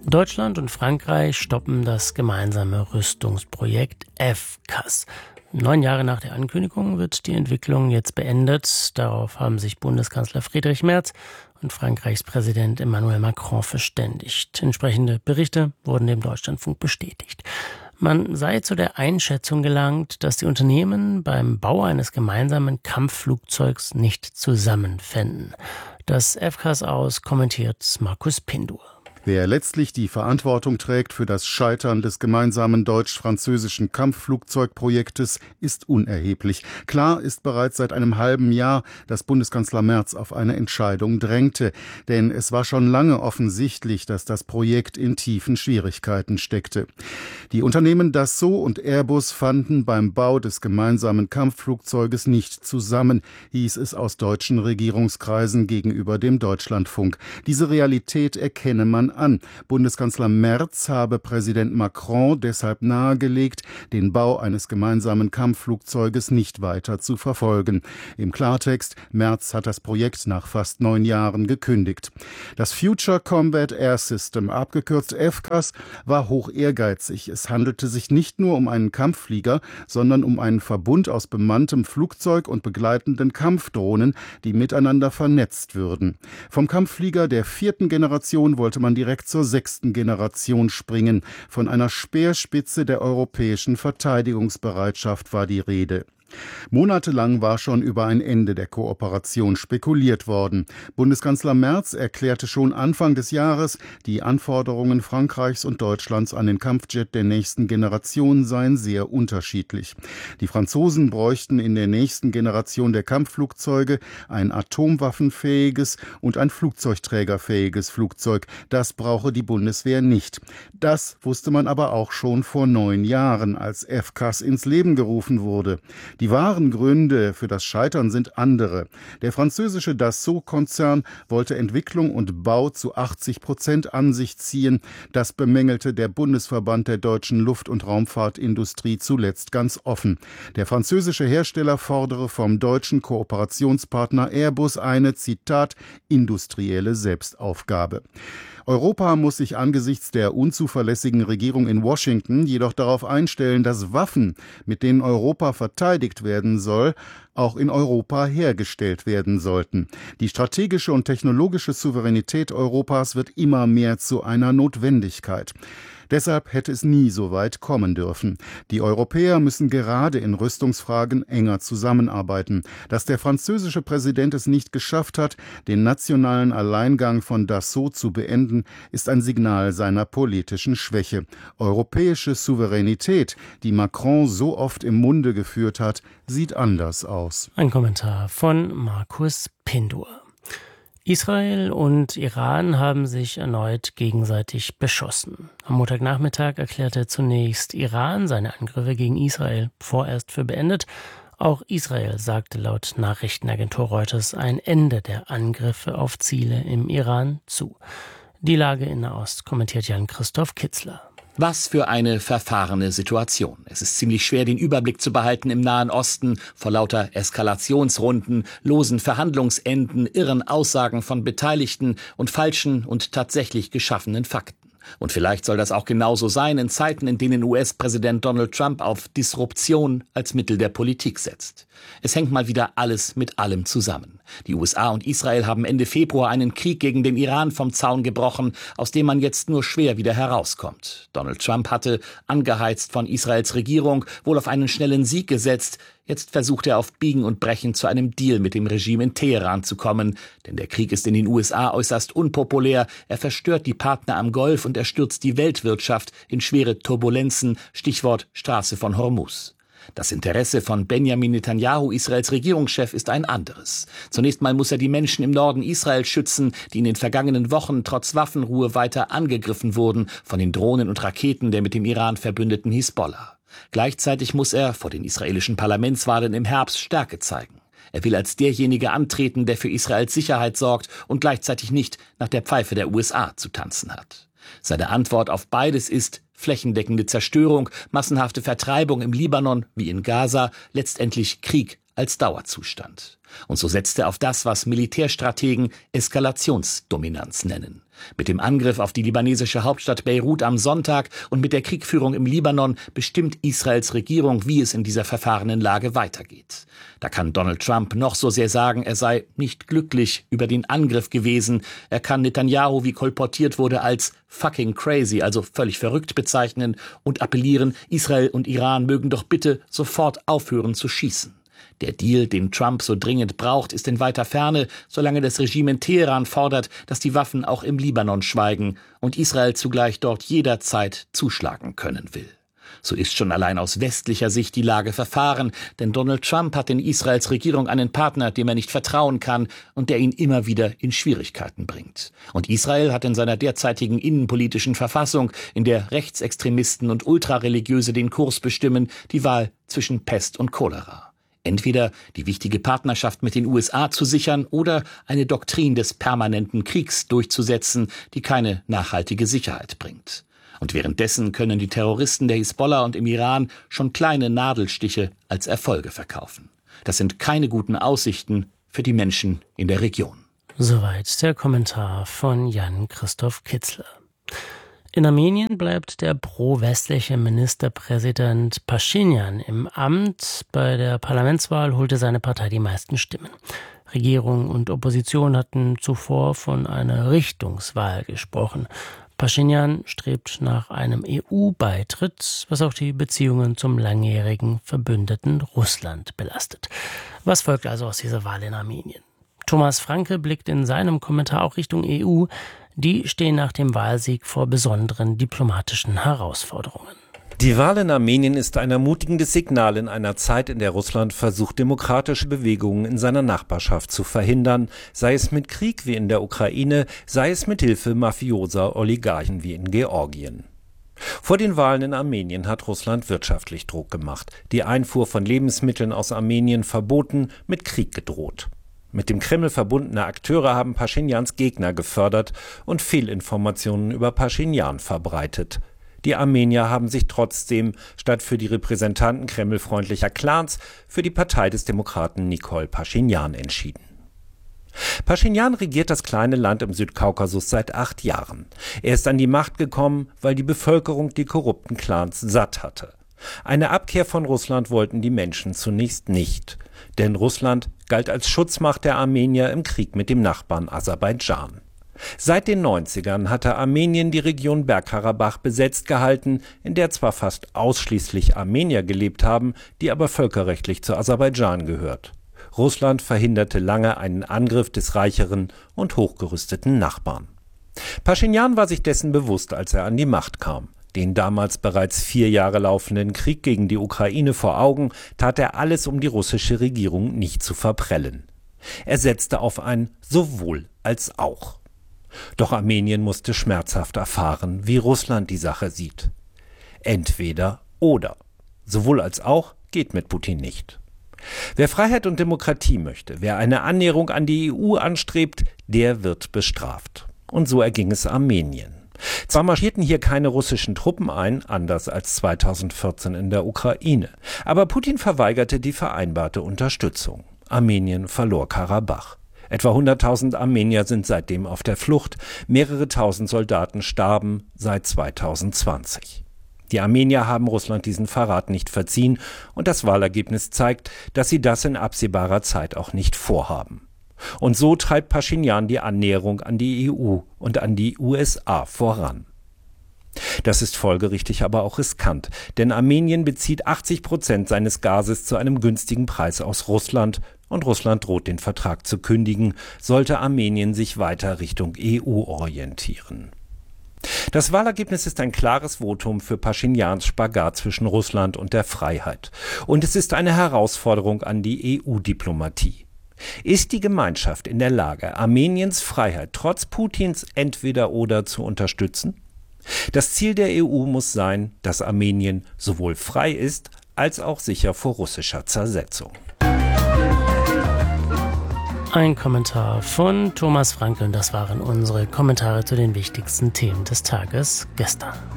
Deutschland und Frankreich stoppen das gemeinsame Rüstungsprojekt FCAS. 9 Jahre nach der Ankündigung wird die Entwicklung jetzt beendet. Darauf haben sich Bundeskanzler Friedrich Merz und Frankreichs Präsident Emmanuel Macron verständigt. Entsprechende Berichte wurden dem Deutschlandfunk bestätigt. Man sei zu der Einschätzung gelangt, dass die Unternehmen beim Bau eines gemeinsamen Kampfflugzeugs nicht zusammenfänden. Das FCAS aus kommentiert Markus Pindur. Wer letztlich die Verantwortung trägt für das Scheitern des gemeinsamen deutsch-französischen Kampfflugzeugprojektes, ist unerheblich. Klar ist bereits seit einem halben Jahr, dass Bundeskanzler Merz auf eine Entscheidung drängte. Denn es war schon lange offensichtlich, dass das Projekt in tiefen Schwierigkeiten steckte. Die Unternehmen Dassault und Airbus fanden beim Bau des gemeinsamen Kampfflugzeuges nicht zusammen, hieß es aus deutschen Regierungskreisen gegenüber dem Deutschlandfunk. Diese Realität erkenne man an. Bundeskanzler Merz habe Präsident Macron deshalb nahegelegt, den Bau eines gemeinsamen Kampfflugzeuges nicht weiter zu verfolgen. Im Klartext, Merz hat das Projekt nach fast 9 Jahren gekündigt. Das Future Combat Air System, abgekürzt FCAS, war hoch ehrgeizig. Es handelte sich nicht nur um einen Kampfflieger, sondern um einen Verbund aus bemanntem Flugzeug und begleitenden Kampfdrohnen, die miteinander vernetzt würden. Vom Kampfflieger der 4. Generation wollte man direkt zur 6. Generation springen. Von einer Speerspitze der europäischen Verteidigungsbereitschaft war die Rede. Monatelang war schon über ein Ende der Kooperation spekuliert worden. Bundeskanzler Merz erklärte schon Anfang des Jahres, die Anforderungen Frankreichs und Deutschlands an den Kampfjet der nächsten Generation seien sehr unterschiedlich. Die Franzosen bräuchten in der nächsten Generation der Kampfflugzeuge ein atomwaffenfähiges und ein flugzeugträgerfähiges Flugzeug. Das brauche die Bundeswehr nicht. Das wusste man aber auch schon vor 9 Jahren, als FCAS ins Leben gerufen wurde. Die wahren Gründe für das Scheitern sind andere. Der französische Dassault-Konzern wollte Entwicklung und Bau zu 80% an sich ziehen. Das bemängelte der Bundesverband der deutschen Luft- und Raumfahrtindustrie zuletzt ganz offen. Der französische Hersteller fordere vom deutschen Kooperationspartner Airbus eine, Zitat, industrielle Selbstaufgabe. Europa muss sich angesichts der unzuverlässigen Regierung in Washington jedoch darauf einstellen, dass Waffen, mit denen Europa verteidigt werden soll, auch in Europa hergestellt werden sollten. Die strategische und technologische Souveränität Europas wird immer mehr zu einer Notwendigkeit. Deshalb hätte es nie so weit kommen dürfen. Die Europäer müssen gerade in Rüstungsfragen enger zusammenarbeiten. Dass der französische Präsident es nicht geschafft hat, den nationalen Alleingang von Dassault zu beenden, ist ein Signal seiner politischen Schwäche. Europäische Souveränität, die Macron so oft im Munde geführt hat, sieht anders aus. Ein Kommentar von Markus Pindur. Israel und Iran haben sich erneut gegenseitig beschossen. Am Montagnachmittag erklärte zunächst Iran seine Angriffe gegen Israel vorerst für beendet. Auch Israel sagte laut Nachrichtenagentur Reuters ein Ende der Angriffe auf Ziele im Iran zu. Die Lage in Nahost kommentiert Jan-Christoph Kitzler. Was für eine verfahrene Situation. Es ist ziemlich schwer, den Überblick zu behalten im Nahen Osten vor lauter Eskalationsrunden, losen Verhandlungsenden, irren Aussagen von Beteiligten und falschen und tatsächlich geschaffenen Fakten. Und vielleicht soll das auch genauso sein in Zeiten, in denen US-Präsident Donald Trump auf Disruption als Mittel der Politik setzt. Es hängt mal wieder alles mit allem zusammen. Die USA und Israel haben Ende Februar einen Krieg gegen den Iran vom Zaun gebrochen, aus dem man jetzt nur schwer wieder herauskommt. Donald Trump hatte, angeheizt von Israels Regierung, wohl auf einen schnellen Sieg gesetzt. Jetzt versucht er auf Biegen und Brechen zu einem Deal mit dem Regime in Teheran zu kommen. Denn der Krieg ist in den USA äußerst unpopulär. Er verstört die Partner am Golf und er stürzt die Weltwirtschaft in schwere Turbulenzen. Stichwort Straße von Hormuz. Das Interesse von Benjamin Netanyahu, Israels Regierungschef, ist ein anderes. Zunächst mal muss er die Menschen im Norden Israels schützen, die in den vergangenen Wochen trotz Waffenruhe weiter angegriffen wurden von den Drohnen und Raketen der mit dem Iran verbündeten Hisbollah. Gleichzeitig muss er vor den israelischen Parlamentswahlen im Herbst Stärke zeigen. Er will als derjenige antreten, der für Israels Sicherheit sorgt und gleichzeitig nicht nach der Pfeife der USA zu tanzen hat. Seine Antwort auf beides ist flächendeckende Zerstörung, massenhafte Vertreibung im Libanon wie in Gaza, letztendlich Krieg als Dauerzustand. Und so setzt er auf das, was Militärstrategen Eskalationsdominanz nennen. Mit dem Angriff auf die libanesische Hauptstadt Beirut am Sonntag und mit der Kriegführung im Libanon bestimmt Israels Regierung, wie es in dieser verfahrenen Lage weitergeht. Da kann Donald Trump noch so sehr sagen, er sei nicht glücklich über den Angriff gewesen. Er kann Netanyahu, wie kolportiert wurde, als fucking crazy, also völlig verrückt bezeichnen und appellieren, Israel und Iran mögen doch bitte sofort aufhören zu schießen. Der Deal, den Trump so dringend braucht, ist in weiter Ferne, solange das Regime in Teheran fordert, dass die Waffen auch im Libanon schweigen und Israel zugleich dort jederzeit zuschlagen können will. So ist schon allein aus westlicher Sicht die Lage verfahren, denn Donald Trump hat in Israels Regierung einen Partner, dem er nicht vertrauen kann und der ihn immer wieder in Schwierigkeiten bringt. Und Israel hat in seiner derzeitigen innenpolitischen Verfassung, in der Rechtsextremisten und Ultrareligiöse den Kurs bestimmen, die Wahl zwischen Pest und Cholera. Entweder die wichtige Partnerschaft mit den USA zu sichern oder eine Doktrin des permanenten Kriegs durchzusetzen, die keine nachhaltige Sicherheit bringt. Und währenddessen können die Terroristen der Hisbollah und im Iran schon kleine Nadelstiche als Erfolge verkaufen. Das sind keine guten Aussichten für die Menschen in der Region. Soweit der Kommentar von Jan-Christoph Kitzler. In Armenien bleibt der pro-westliche Ministerpräsident Paschinjan im Amt. Bei der Parlamentswahl holte seine Partei die meisten Stimmen. Regierung und Opposition hatten zuvor von einer Richtungswahl gesprochen. Paschinjan strebt nach einem EU-Beitritt, was auch die Beziehungen zum langjährigen Verbündeten Russland belastet. Was folgt also aus dieser Wahl in Armenien? Thomas Franke blickt in seinem Kommentar auch Richtung EU. Die stehen nach dem Wahlsieg vor besonderen diplomatischen Herausforderungen. Die Wahl in Armenien ist ein ermutigendes Signal in einer Zeit, in der Russland versucht, demokratische Bewegungen in seiner Nachbarschaft zu verhindern, sei es mit Krieg wie in der Ukraine, sei es mit Hilfe mafioser Oligarchen wie in Georgien. Vor den Wahlen in Armenien hat Russland wirtschaftlich Druck gemacht, die Einfuhr von Lebensmitteln aus Armenien verboten, mit Krieg gedroht. Mit dem Kreml verbundene Akteure haben Paschinjans Gegner gefördert und Fehlinformationen über Paschinjan verbreitet. Die Armenier haben sich trotzdem statt für die Repräsentanten kremlfreundlicher Clans für die Partei des Demokraten Nikol Paschinjan entschieden. Paschinjan regiert das kleine Land im Südkaukasus seit 8 Jahren. Er ist an die Macht gekommen, weil die Bevölkerung die korrupten Clans satt hatte. Eine Abkehr von Russland wollten die Menschen zunächst nicht, denn Russland galt als Schutzmacht der Armenier im Krieg mit dem Nachbarn Aserbaidschan. Seit den 90ern hatte Armenien die Region Bergkarabach besetzt gehalten, in der zwar fast ausschließlich Armenier gelebt haben, die aber völkerrechtlich zu Aserbaidschan gehört. Russland verhinderte lange einen Angriff des reicheren und hochgerüsteten Nachbarn. Paschinjan war sich dessen bewusst, als er an die Macht kam. Den damals bereits 4 Jahre laufenden Krieg gegen die Ukraine vor Augen, tat er alles, um die russische Regierung nicht zu verprellen. Er setzte auf ein sowohl als auch. Doch Armenien musste schmerzhaft erfahren, wie Russland die Sache sieht. Entweder oder. Sowohl als auch geht mit Putin nicht. Wer Freiheit und Demokratie möchte, wer eine Annäherung an die EU anstrebt, der wird bestraft. Und so erging es Armenien. Zwar marschierten hier keine russischen Truppen ein, anders als 2014 in der Ukraine, aber Putin verweigerte die vereinbarte Unterstützung. Armenien verlor Karabach. Etwa 100.000 Armenier sind seitdem auf der Flucht, mehrere tausend Soldaten starben seit 2020. Die Armenier haben Russland diesen Verrat nicht verziehen und das Wahlergebnis zeigt, dass sie das in absehbarer Zeit auch nicht vorhaben. Und so treibt Paschinjan die Annäherung an die EU und an die USA voran. Das ist folgerichtig, aber auch riskant, denn Armenien bezieht 80% seines Gases zu einem günstigen Preis aus Russland und Russland droht, den Vertrag zu kündigen, sollte Armenien sich weiter Richtung EU orientieren. Das Wahlergebnis ist ein klares Votum für Paschinjans Spagat zwischen Russland und der Freiheit. Und es ist eine Herausforderung an die EU-Diplomatie. Ist die Gemeinschaft in der Lage, Armeniens Freiheit trotz Putins Entweder-Oder zu unterstützen? Das Ziel der EU muss sein, dass Armenien sowohl frei ist, als auch sicher vor russischer Zersetzung. Ein Kommentar von Thomas Franke und das waren unsere Kommentare zu den wichtigsten Themen des Tages gestern.